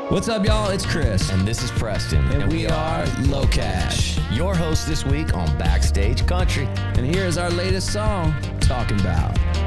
What's up, y'all? It's Chris. And this is Preston. And we are Low Cash, your host this week on Backstage Country. And here's our latest song, Talking About.